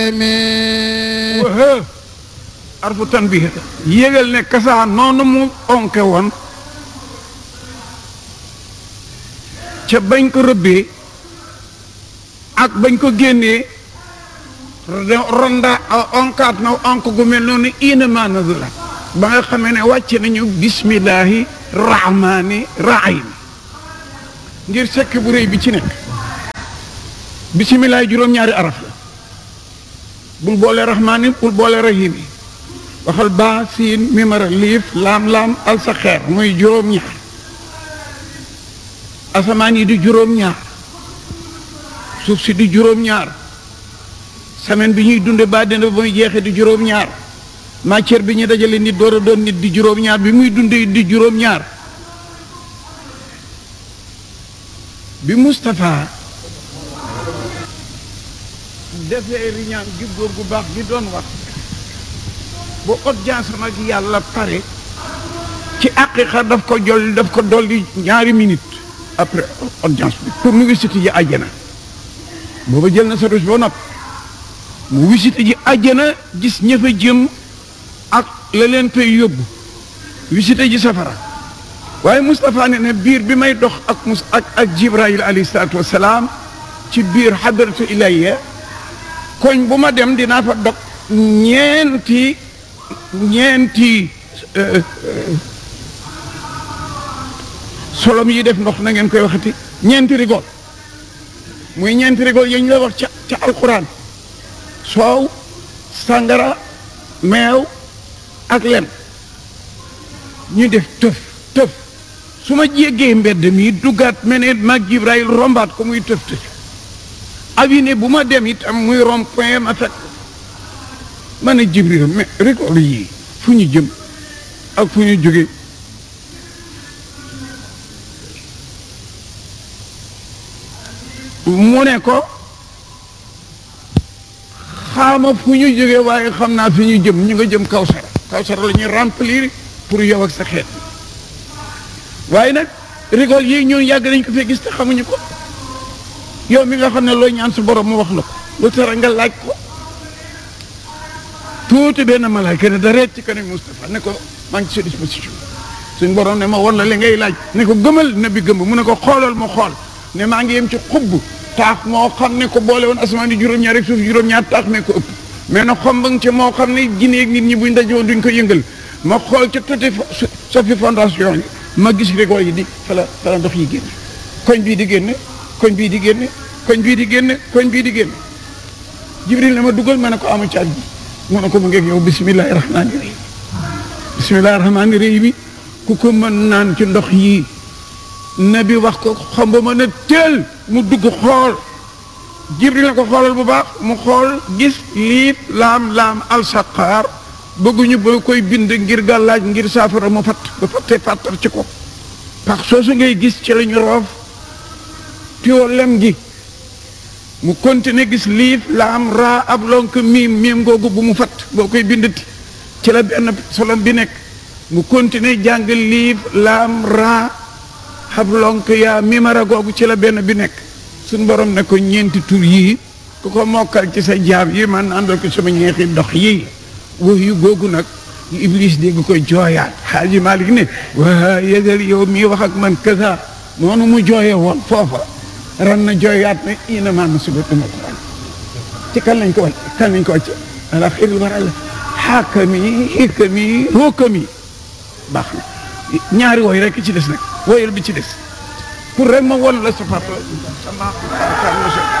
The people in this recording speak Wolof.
وها arfu tanbiih yégal ne kasaa noonu mu onke woon ca bañ ko rëbbee ak bañ ko génnee ronda onkaat na onk gu mel noonu inama nazala ba nga xamee ne wàcce nañu bismillahi rahmani rahim ngir sekk bu rëy bi ci nekk bismillahi juróom-ñaari araf la bul boole rahmani bul boole rahim yi waxal baa siin mimara liif laam-laam al sa xeer muy juróom-ñaar asamaan yi di juróom-ñaar suuf si di juróom-ñaar semaine bi ñuy dunde ba dina ba muy jeexee di juróom-ñaar matière bi ñu dajale nit door a doon nit di juróom-ñaar bi muy dunde di juróom-ñaar bi Moustapha defee riñaan gi góor gu baax gi doon wax bu audience nag yàlla pare ci aqiqa daf ko dolli ñaari minute après audience bi pour mu visite ji àjjana booba jël na sa rus ba nopp mu visite ji àjjana gis ña fa jëm ak la leen fay yóbbu visite ji safara waaye Moustapha ne ne biir bi may dox ak Jibril alayhi salaatu wasalaam ci biir hadratu ilayya koñ bu ma dem dinaa fa dog ñeenti solom yi def ndox na ngeen koy waxati ñeenti rigol muy ñeenti rigol yañ la wax ca alquran soow sàngara meew ak lem ñu def tëf su ma jéggee mbedd mi duggaat meneen mag Jibril rombaat ko muy tëf avine bu ma dem itam muy rond point ma fekk ma ne Jibril mais rigol yi fu ñu jëm ak fu ñu jóge mu ne ko xaama fu ñu jóge waaye xam naa fi ñu jëm ñu nga jëm Kawsara la ñuy remplir pour yow ak sa xeet waaye nag rigol yi ñun yàgg nañ ko fee gis te xamuñu ko yow mi nga xam ne looy ñaan su borom mu wax la ko lu tere nga laaj ko tuuti benn malaayka ne da reet ci kanam Moustapha ne ko maa ngi ci sa disposition suñ borom ne ma won la li ngay laaj ne ko gëmal na bi gëmb mu ne ko xoolal ma xool ne maa ngi yem ci xubb taax moo xam ne ko boole woon asamaan di juróom-ñaar rek suuf juróom-ñaar taax ne ko ëpp mais na xombang ci moo xam ne jineeg nit ñi buñ daje woon duñ ko yëngal ma xool ca tuuti sofi fondation yi ma gis rigol yi di fala ndox yi génn koñ bii di génne koñ bii di génne koñ bii di génne koñ bii di génne Jibril ne ma dugal ma ne ko ama caat ji mu ne ko mu ngeeg yow bismillahi rahmaani rahim bismillahi rahmaani rahim ku ko mën naan ci ndox yi nabi wax ko xam ba mën a teel mu dugg xool Jibril na ko xoolal bu baax mu xool gis liif laam alsaqaar bëgguñu ba koy bind ngir gàllaaj ngir saafara mu fatt ba fattee fàttar ci ko pax soosu ngay gis ci la ñu roof tiwo lem gi mu continuer gis liif laam raa ab lonk miim googu bu mu fatt boo koy bindati ci la benn solom bi nekk mu continuer jàng liif laam raa ab lonk yaa mimara googu ci la benn bi nekk suñ borom ne ko ñeenti tur yii ku ko mokkal ci sa jaam yi man àndal ko sama ñeexi ndox yii wax yu googu nag Iblis dégg koy jooyaat Xaaji Malik ne waa yëgal yow mii wax ak man kasa noonu mu jooye woon foofa ran na jooyaat ne ina maa masibatuma Quran ci kan lañ ko wàcc ala xiril waral xaakami hóokami baax na ñaari wooy rek ci des nag wooyal bi ci des pour rek ma won la sa papa sama